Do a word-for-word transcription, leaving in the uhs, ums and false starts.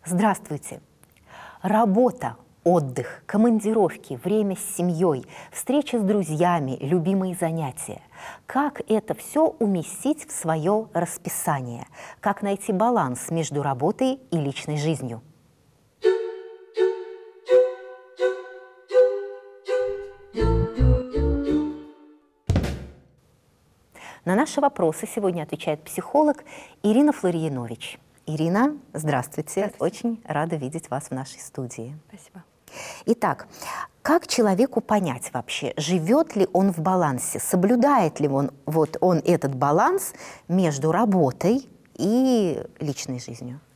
Здравствуйте! Работа, отдых, командировки, время с семьей, встречи с друзьями, любимые занятия. Как это все уместить в свое расписание? Как найти баланс между работой и личной жизнью? На наши вопросы сегодня отвечает психолог Ирина Флориянович. Ирина, здравствуйте. Здравствуйте. Очень рада видеть вас в нашей студии. Спасибо. Итак, как человеку понять вообще, живет ли он в балансе, соблюдает ли он, вот он этот баланс между работой и личной жизнью?